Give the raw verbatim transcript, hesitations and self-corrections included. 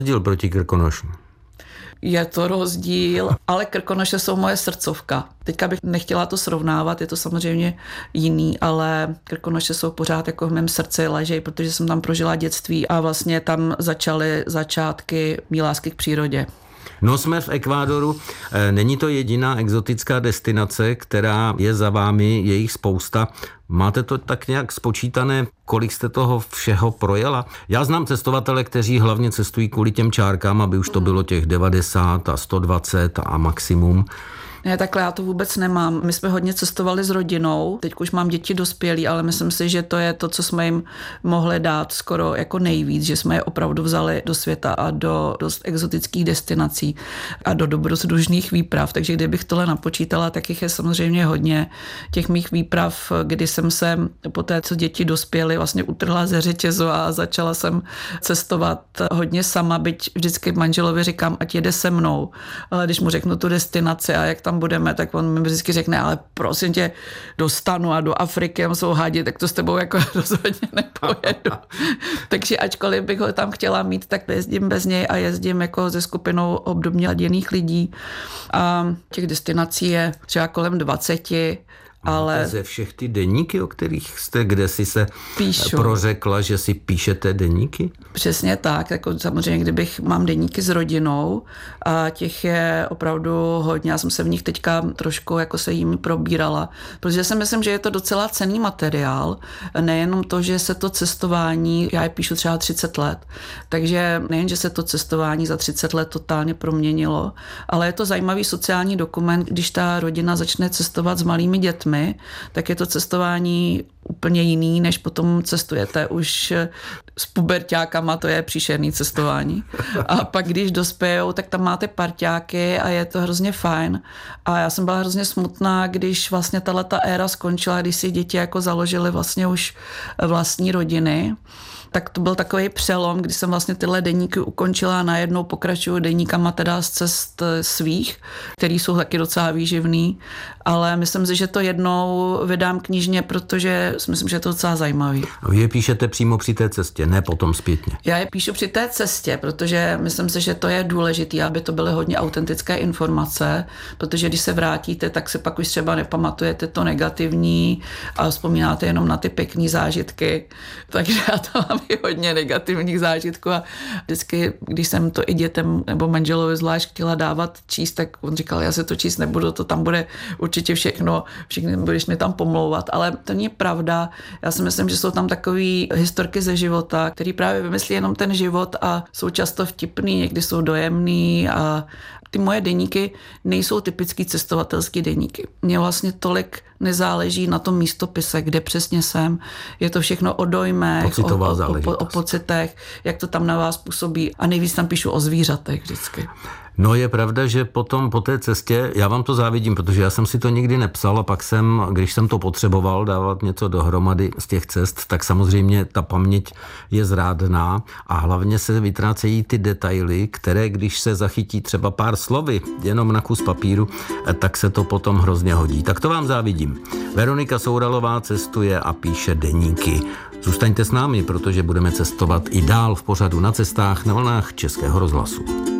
Díl proti Krkonošům. Je to rozdíl, ale Krkonoše jsou moje srdcovka. Teďka bych nechtěla to srovnávat, je to samozřejmě jiný, ale Krkonoše jsou pořád jako v mém srdci ležej, protože jsem tam prožila dětství a vlastně tam začaly začátky mý lásky k přírodě. No, jsme v Ekvádoru. Není to jediná exotická destinace, která je za vámi, je jich spousta. Máte to tak nějak spočítané, kolik jste toho všeho projela? Já znám cestovatele, kteří hlavně cestují kvůli těm čárkám, aby už to bylo těch devadesát a sto dvacet a maximum. Ne, takhle já to vůbec nemám. My jsme hodně cestovali s rodinou, teď už mám děti dospělí, ale myslím si, že to je to, co jsme jim mohli dát skoro jako nejvíc, že jsme je opravdu vzali do světa a do dost exotických destinací a do dobrodružných výprav. Takže kdybych tohle napočítala, tak jich je samozřejmě hodně. Těch mých výprav, kdy jsem se po té, co děti dospěly, vlastně utrhla ze řetězu a začala jsem cestovat hodně sama, byť vždycky manželovi říkám, ať jede se mnou. Ale když mu řeknu tu destinaci a jak tam budeme, tak on mi vždycky řekne, ale prosím tě, do Stanu a do Afriky, tam jsou hádi, tak to s tebou jako rozhodně nepojedu. Takže ačkoliv bych ho tam chtěla mít, tak jezdím bez něj a jezdím jako se skupinou obdobně laděných lidí. A těch destinací je třeba kolem dvaceti. Ale ze všech ty deníky, o kterých jste kdesi se píšu. prořekla, že si píšete deníky? Přesně tak, jako samozřejmě, kdybych mám deníky s rodinou a těch je opravdu hodně, já jsem se v nich teďka trošku jako se jimi probírala, protože si myslím, že je to docela cenný materiál, nejenom to, že se to cestování, já je píšu třeba třicet let, takže nejen, že se to cestování za třicet let totálně proměnilo, ale je to zajímavý sociální dokument, když ta rodina začne cestovat s malými dětmi, tak je to cestování úplně jiný, než potom cestujete už s puberťákama, to je příšerný cestování. A pak, když dospějou, tak tam máte parťáky a je to hrozně fajn. A já jsem byla hrozně smutná, když vlastně tato éra skončila, když si děti jako založily vlastně už vlastní rodiny. Tak to byl takový přelom, kdy jsem vlastně tyhle deníky ukončila a najednou pokračuju deníkama teda z cest svých, který jsou taky docela výživný, ale myslím si, že to jednou vydám knižně, protože si myslím, že je to docela zajímavý. A vy je píšete přímo při té cestě, ne potom zpětně? Já je píšu při té cestě, protože myslím si, že to je důležité, aby to byly hodně autentické informace, protože když se vrátíte, tak se pak už třeba nepamatujete to negativní a vzpomínáte jenom na ty pěkné zážitky. Takže já to mám i hodně negativních zážitků a vždycky, když jsem to i dětem nebo manželovi zvlášť chtěla dávat číst, tak on říkal, já se to číst nebudu, to tam bude určitě všechno, všechny budeš mi tam pomlouvat, ale to není pravda. Já si myslím, že jsou tam takové historky ze života, který právě vymyslí jenom ten život a jsou často vtipný, někdy jsou dojemný a ty moje deníky nejsou typický cestovatelský deníky. Mně vlastně tolik nezáleží na tom místopise, kde přesně jsem. Je to všechno o dojmech, o, o, o, o pocitech, jak to tam na vás působí a nejvíc tam píšu o zvířatech vždycky. No je pravda, že potom po té cestě, já vám to závidím, protože já jsem si to nikdy nepsal a pak jsem, když jsem to potřeboval dávat něco dohromady z těch cest, tak samozřejmě ta paměť je zrádná a hlavně se vytrácejí ty detaily, které když se zachytí třeba pár slovy jenom na kus papíru, tak se to potom hrozně hodí. Tak to vám závidím. Veronika Souralová cestuje a píše deníky. Zůstaňte s námi, protože budeme cestovat i dál v pořadu Na cestách na vlnách Českého rozhlasu.